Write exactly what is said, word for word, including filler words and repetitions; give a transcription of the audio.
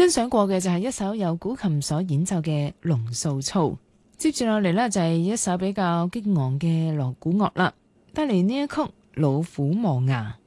欣賞過嘅就係一首由古琴所演奏嘅龍素操，接住落嚟呢，就係一首比較激昂嘅鑼鼓樂啦，帶嚟呢一曲老虎磨牙。